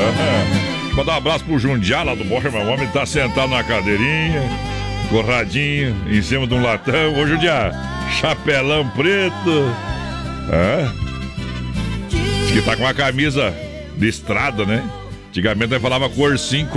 Mandar um abraço pro Jundiá lá do Borja, meu homem tá sentado na cadeirinha, corradinho, em cima de um latão. Ô Jundiá, chapelão preto. Diz que tá com uma camisa listrada, né? Antigamente nós falava cor 5.